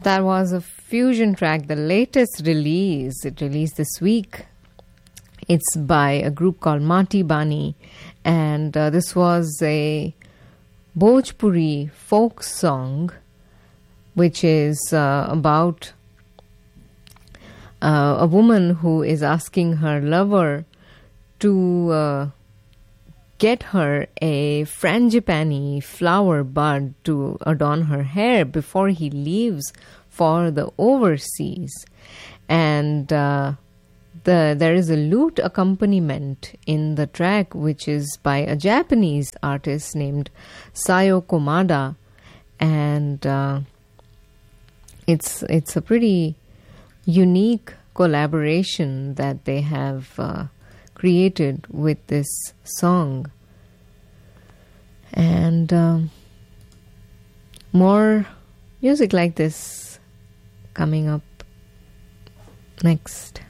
That was a fusion track, the latest release. It released this week. It's by a group called Mati Bani, and this was a Bhojpuri folk song, which is about a woman who is asking her lover to get her a frangipani flower bud to adorn her hair before he leaves for the overseas. And there is a lute accompaniment in the track, which is by a Japanese artist named Sayo Komada, and it's a pretty unique collaboration that they have created with this song. And more music like this coming up next.